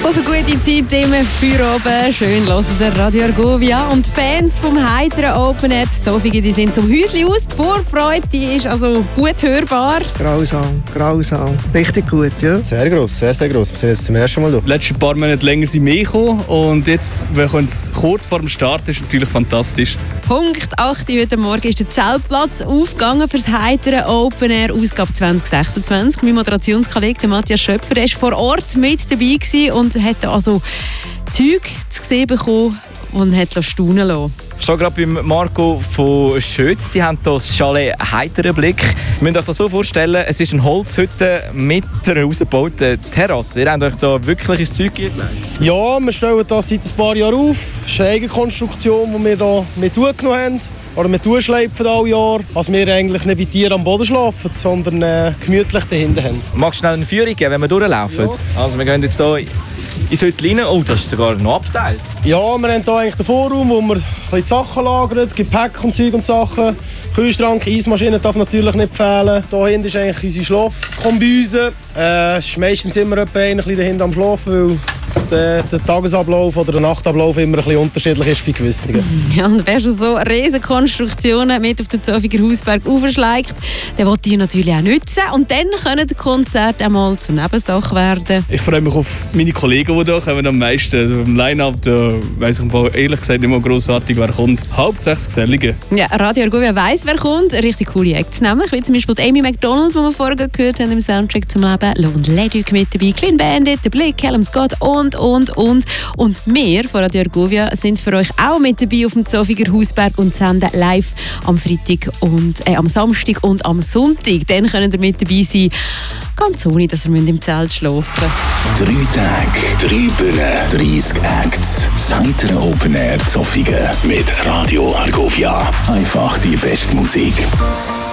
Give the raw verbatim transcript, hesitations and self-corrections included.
Auf eine gute Zeit im Feierabend. Schön hören der Radio Argovia. Und die Fans vom heiteren Open Air Zofingen, die sind zum Häuschen aus. Die Vorfreude, die ist also gut hörbar. Grausam, grausam. Richtig gut, ja. Sehr gross, sehr, sehr gross. Wir sind jetzt zum ersten Mal da. Die letzten paar Monate länger sind wir gekommen und jetzt, wenn es kurz vor dem Start ist, natürlich fantastisch. Punkt acht Uhr heute Morgen ist der Zeltplatz aufgegangen für das heitere Open Air Ausgabe zwanzig sechsundzwanzig. Mein Moderationskollege Matthias Schöpfer war vor Ort mit dabei gewesen und hat also Zeug zu sehen bekommen und hat staunen lassen. Ich stehe gerade bei Marco von Schötz. Die haben hier das Chalet «Heiteren Blick». Ihr müsst euch das so vorstellen, es ist eine Holzhütte mit einer ausgebauten Terrasse. Ihr habt euch da wirklich ins Zeug gelegt? Ja, wir stellen das seit ein paar Jahren auf. Das ist eine Eigenkonstruktion, die wir hier mit genommen haben. Oder mit schleifen alle Jahre. Also wir eigentlich nicht wie Tiere am Boden schlafen, sondern äh, gemütlich dahinter haben. Magst du schnell eine Führung geben, wenn wir durchlaufen? Ja. Also wir gehen jetzt hier ins Hütchen rein. Oh, das ist sogar noch abgeteilt. Ja, wir haben hier eigentlich den Vorraum, wo wir ein bisschen Sachen lagern, Gepäck und Zeug und Sachen. Kühlschrank, Eismaschine darf natürlich nicht fehlen. Hier hinten ist eigentlich unsere Schlafkombüse. Äh, es ist meistens immer jemand ein bisschen dahinter am Schlafen, weil der, der Tagesablauf oder der Nachtablauf immer ein bisschen unterschiedlich ist bei gewissen. Ja, und wer schon so riesige Konstruktionen mit auf den Zofiger Hausberg aufschlägt, der will die natürlich auch nutzen. Und dann können die Konzerte einmal zur Nebensache werden. Ich freue mich auf meine Kollegen, die da kommen am meisten. Also im Line-Up, da weiss ich ehrlich gesagt nicht mal grossartig, wer kommt. Hauptsächlich Gesellige. Ja, Radio Argovia weiss, wer kommt. Richtig coole Acts nämlich, wie zum Beispiel Amy Macdonald, die wir vorher gehört haben im Soundtrack zum Leben. Lone Leduc mit dabei, Clean Bandit, The Blick, Callum Scott und, und, und. Und wir von Radio Argovia sind für euch auch mit dabei auf dem Zofiger Hausberg und senden live am Freitag und äh, am Samstag und am Sonntag. Dann könnt ihr mit dabei sein, ganz ohne, dass ihr im Zelt schlafen müsst. Drei Tage, drei Bühnen, dreissig Acts. Das heitere Open Air Zofingen mit Radio Argovia. Einfach die beste Musik.